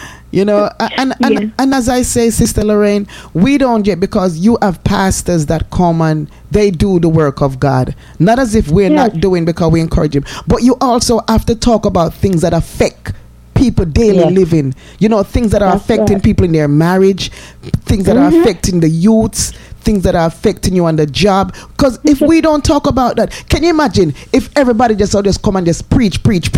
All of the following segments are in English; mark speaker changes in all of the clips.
Speaker 1: You know, and as I say, Sister Lorraine, we don't get, because you have pastors that come and they do the work of God. Not as if we're not doing because we encourage him. But you also have to talk about things that affect people daily living. You know, things that are affecting people in their marriage, things that are affecting the youths, things that are affecting you on the job. Because if we don't talk about that, can you imagine if everybody just come and just preach?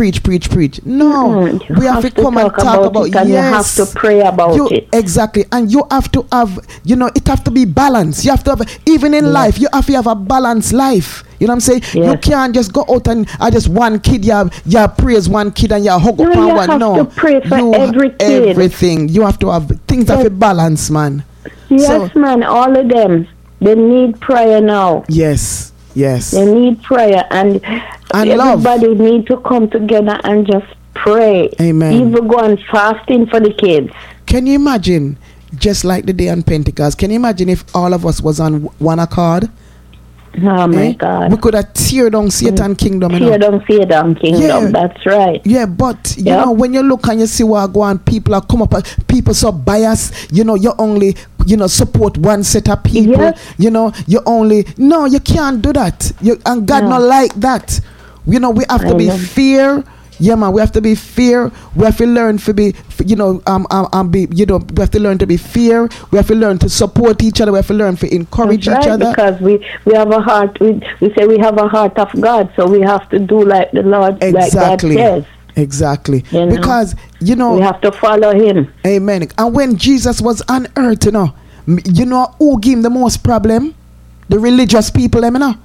Speaker 1: No, we have to come and talk about it,
Speaker 2: and you have to pray about it.
Speaker 1: Exactly. And you have to have, you know, it have to be balanced. You have to have, even in life, you have to have a balanced life. You know what I'm saying? You can't just go out and just one kid, you praise one kid and you hug up on one. No,
Speaker 2: you have to pray for every kid.
Speaker 1: Everything. You have to have things that have a balance, man.
Speaker 2: Yes, man, all of them. They need prayer now.
Speaker 1: Yes.
Speaker 2: They need prayer, and everybody need to come together and just pray.
Speaker 1: Amen.
Speaker 2: Even go on fasting for the kids.
Speaker 1: Can you imagine, just like the day on Pentecost, can you imagine if all of us was on one accord?
Speaker 2: Oh my God.
Speaker 1: We could have tear down Satan's kingdom.
Speaker 2: Tear down Satan's kingdom, that's right.
Speaker 1: Yeah, but you know, when you look and you see what go on, people are come up, people so biased, you know, you only, you know, support one set of people. You know, you can't do that. And God not like that. You know, we have to be fair. Yeah, man, we have to be fair. We have to learn to be, you know, we have to learn to be fair. We have to learn to support each other. We have to learn to encourage each other.
Speaker 2: Because we have a heart. We say we have a heart of God, so we have to do like the Lord, like God says.
Speaker 1: Exactly. You know? Because, you know,
Speaker 2: we have to follow him.
Speaker 1: Amen. And when Jesus was on earth, you know who gave him the most problem? The religious people, you know.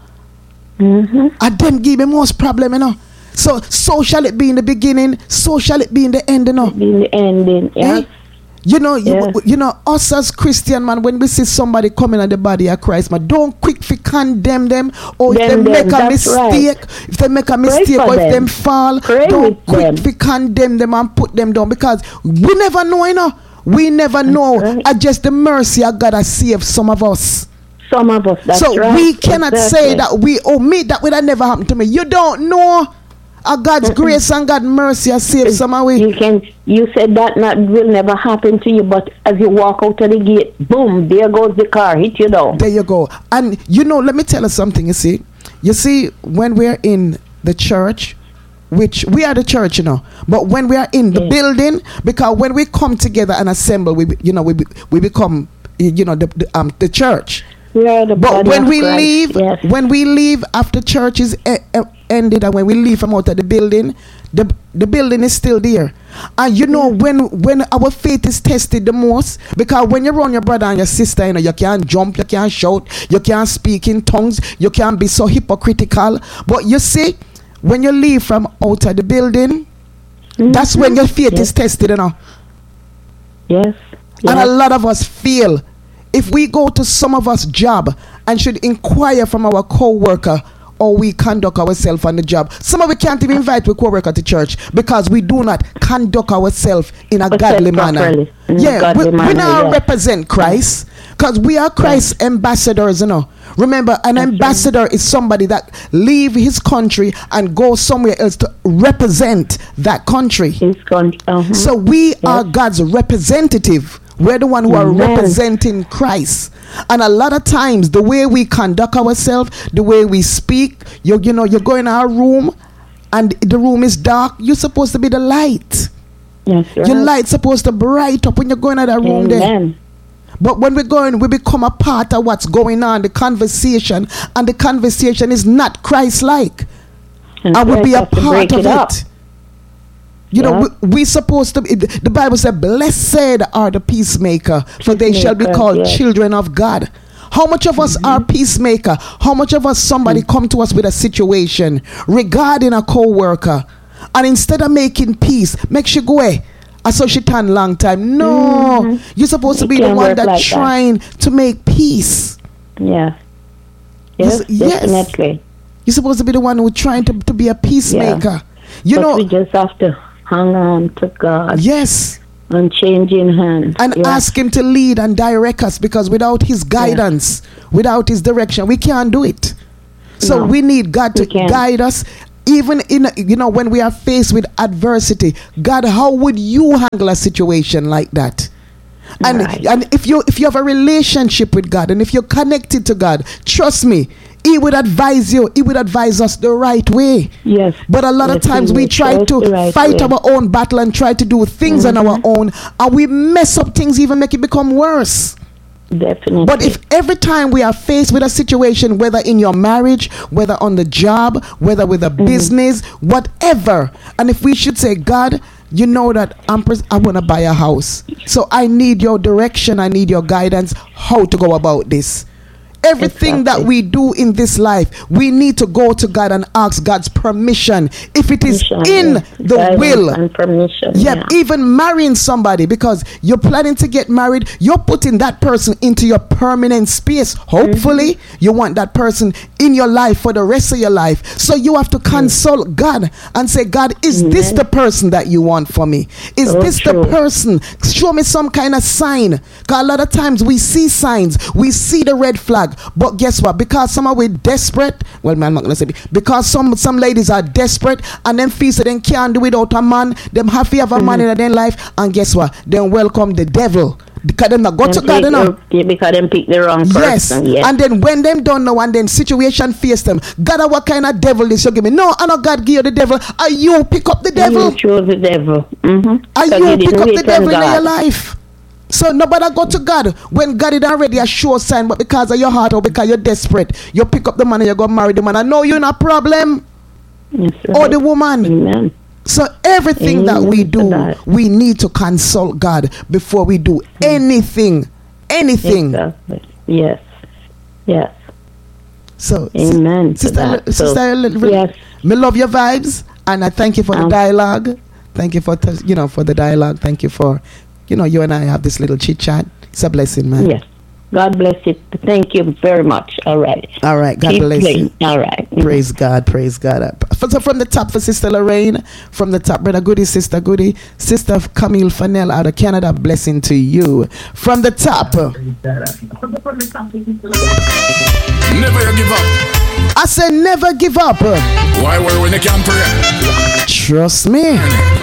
Speaker 1: And them give him most problem, you know. So shall it be in the beginning, so shall it be in the end, you know.
Speaker 2: In the ending, yes.
Speaker 1: You know, you know, us as Christian, man, when we see somebody coming at the body of Christ, man, don't quick to condemn them, or if they make a mistake, if they make a mistake, or if them fall, don't quick to condemn them and put them down, because we never know, you know. We never know. Just the mercy of God has saved some of us.
Speaker 2: That's
Speaker 1: so
Speaker 2: right.
Speaker 1: We cannot say that that would have never happened to me. You don't know. God's grace and God's mercy has saved some of we.
Speaker 2: You said that will never happen to you, but as you walk out of the gate, boom, there goes the car, hit you down.
Speaker 1: There you go. And you know, let me tell you something. You see, when we're in the church, which we are the church, you know, but when we are in the building, because when we come together and assemble, we become, you know, the church. But when we leave after church is ended, and when we leave from out of the building, the building is still there. And you know, when our faith is tested the most, because when you're around your brother and your sister, you know, you can't jump, you can't shout, you can't speak in tongues, you can't be so hypocritical. But you see, when you leave from out of the building, that's when your faith is tested, you know.
Speaker 2: Yes.
Speaker 1: And a lot of us feel, if we go to some of us job and should inquire from our co-worker, or we conduct ourselves on the job. Some of we can't even invite we co-worker to church because we do not conduct ourselves in a godly manner. We now represent Christ, because we are Christ's ambassadors, you know. Remember, an ambassador is somebody that leave his country and go somewhere else to represent that country. So we are God's representative. We're the one who are representing Christ. And a lot of times, the way we conduct ourselves, the way we speak, you know, you go in our room and the room is dark, you're supposed to be the light.
Speaker 2: Yes, right.
Speaker 1: Your light's supposed to bright up when you're going in that room there. But when we're going, we become a part of what's going on, the conversation, and the conversation is not Christ-like. And we'll be a part of it. You know, we supposed to be, the Bible said, blessed are the peacemaker, for they shall be called children of God. How much of us are peacemaker? How much of us somebody come to us with a situation regarding a co-worker, and instead of making peace, make she go away. I saw she turn long time. No, you're supposed to be the one that's trying to make peace.
Speaker 2: Yes, definitely.
Speaker 1: You're supposed to be the one who's trying to be a peacemaker. You know,
Speaker 2: we just have to hang on to God.
Speaker 1: Yes.
Speaker 2: And change in hands.
Speaker 1: And ask him to lead and direct us, because without his guidance, without his direction, we can't do it. So we need God to guide us. Even in, when we are faced with adversity, God, how would you handle a situation like that? And
Speaker 2: Right.
Speaker 1: and if you have a relationship with God, and if you're connected to God, trust me, He would advise you. He would advise us the right way.
Speaker 2: Yes.
Speaker 1: But a lot of
Speaker 2: Yes,
Speaker 1: times
Speaker 2: he
Speaker 1: we
Speaker 2: will
Speaker 1: try
Speaker 2: show us
Speaker 1: to
Speaker 2: the right
Speaker 1: fight
Speaker 2: way.
Speaker 1: our own battle and try to do things on our own, and we mess up things, even make it become worse.
Speaker 2: Definitely.
Speaker 1: But if every time we are faced with a situation, whether in your marriage, whether on the job, whether with a business, whatever, and if we should say, God, you know that I want to buy a house, so I need your direction, I need your guidance, how to go about this. Everything that
Speaker 2: Exactly.
Speaker 1: we do in this life, we need to go to God and ask God's permission if it is in the
Speaker 2: Guidance
Speaker 1: will.
Speaker 2: and permission.
Speaker 1: Yeah, even marrying somebody, because you're planning to get married, you're putting that person into your permanent space. Hopefully, you want that person in your life for the rest of your life. So you have to consult God and say, God, is this the person that you want for me? Is
Speaker 2: So
Speaker 1: this
Speaker 2: true.
Speaker 1: the person? Show me some kind of sign. Because a lot of times we see signs, we see the red flag. But guess what? Because some are desperate. Well, man, I'm not gonna say because some ladies are desperate and then feel so they can't do without a man. Them have to have a man in their life, and guess what? Then welcome the devil. Because them not go to God enough.
Speaker 2: Because them pick the wrong person.
Speaker 1: Yes. And then when them don't know, and then situation face them, God, what kind of devil is you give me? No, I know God give you the devil. Are you pick up the devil?
Speaker 2: You chose the devil.
Speaker 1: Are you pick up the devil in your life? So nobody go to God when God is already a sure sign, but because of your heart or because you're desperate, you pick up the man and you go marry the man. I know you're in a problem.
Speaker 2: Yes,
Speaker 1: Or the woman.
Speaker 2: Amen.
Speaker 1: So everything that we
Speaker 2: Amen to
Speaker 1: do,
Speaker 2: that.
Speaker 1: we need to consult God before we do anything. Anything.
Speaker 2: Exactly. Yes. Yes.
Speaker 1: So,
Speaker 2: Amen to
Speaker 1: Sister,
Speaker 2: that. So,
Speaker 1: Sister,
Speaker 2: yes.
Speaker 1: me love your vibes, and I thank you for the dialogue. Thank you for for the dialogue. Thank you for you and I have this little chit chat. It's a blessing, man.
Speaker 2: Yes. God bless you. Thank you very much. All right.
Speaker 1: All right. God
Speaker 2: Keep
Speaker 1: bless
Speaker 2: playing.
Speaker 1: you.
Speaker 2: All right.
Speaker 1: Praise God. Praise God. So from the top for Sister Lorraine, from the top, Brother Goody, Sister Goody, Sister Camille Fennell out of Canada, blessing to you. From the top.
Speaker 3: Never you give up.
Speaker 1: I said never give up.
Speaker 3: Why were when you can't pray?
Speaker 1: Trust me.